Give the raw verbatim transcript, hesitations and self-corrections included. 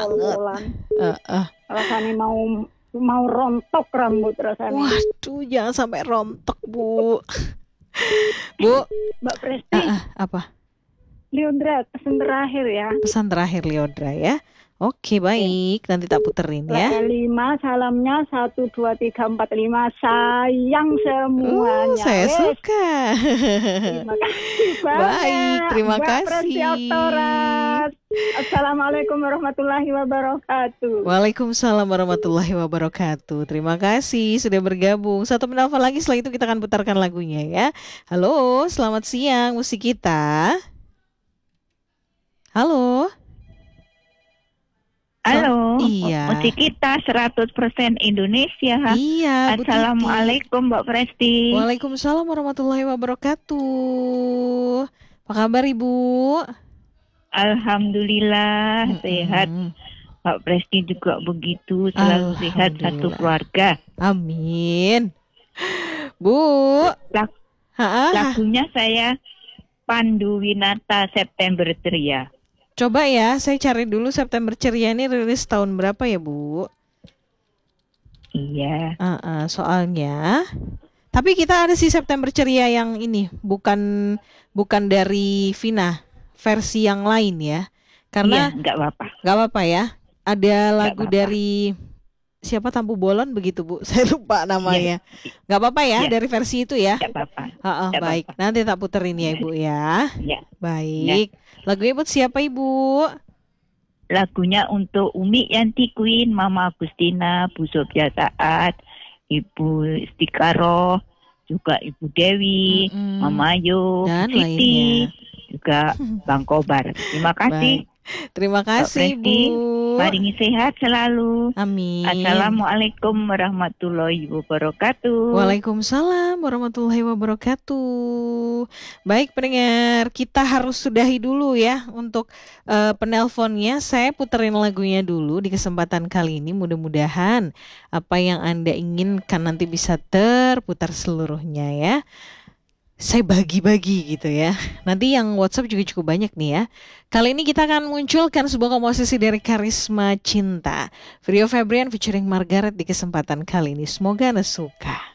banget. Uh, uh. Rasanya mau mau rontok rambut rasanya. Waduh, jangan sampai rontok, Bu. Bu, Mbak Presti. Uh, uh, apa? Liodra, pesan terakhir ya. Pesan terakhir Liodra ya. Oke, baik. Nanti tak puterin ya. lima salamnya satu dua tiga empat lima. Sayang semuanya. Uh, saya Wes. suka. Terima kasih banyak. Baik, terima Mbak kasih. Presti Oktoras. Assalamualaikum warahmatullahi wabarakatuh. Waalaikumsalam warahmatullahi wabarakatuh. Terima kasih sudah bergabung. Satu penelpon lagi, setelah itu kita akan putarkan lagunya ya. Halo, selamat siang musik kita. Halo. Halo, oh, iya. musik kita seratus persen Indonesia. Iya, Assalamualaikum Mbak Presti. Waalaikumsalam warahmatullahi wabarakatuh. Apa kabar Ibu? Alhamdulillah mm-hmm. sehat. Mbak Presti juga begitu, selalu sehat satu keluarga. Amin. Bu, Lag- lagunya saya Pandu Winata September Ceria. Coba ya, saya cari dulu September Ceria ini rilis tahun berapa ya, Bu? Iya. Uh-uh, soalnya, tapi kita ada sih September Ceria yang ini, bukan bukan dari Vina, versi yang lain ya. Karena iya, nggak apa-apa. Nggak apa-apa ya. Ada lagu dari siapa Tampu Bolon begitu Bu? Saya lupa namanya. Iya. Nggak apa-apa ya, iya. Dari versi itu ya. Nggak apa-apa. Uh-uh, nggak baik. apa-apa. Nanti tak puterin ya Ibu ya. Iya. Baik. Ya. Lagunya buat siapa Ibu? Lagunya untuk Umi Yanti Queen, Mama Agustina, Bu Sofia Taat, Ibu Istikaroh, juga Ibu Dewi, mm-hmm. Mama Ayu, dan Siti, lainnya. Juga Bang Kobar. Terima kasih. Baik. Terima kasih Bu. Maringi sehat selalu. Amin. Assalamualaikum warahmatullahi wabarakatuh. Waalaikumsalam warahmatullahi wabarakatuh. Baik pendengar, kita harus sudahi dulu ya untuk uh, penelponnya. Saya puterin lagunya dulu di kesempatan kali ini. Mudah-mudahan apa yang Anda inginkan nanti bisa terputar seluruhnya ya. Saya bagi-bagi gitu ya. Nanti yang WhatsApp juga cukup banyak nih ya. Kali ini kita akan munculkan sebuah komposisi dari Karisma Cinta, Rio Febrian featuring Margaret di kesempatan kali ini. Semoga Anda suka.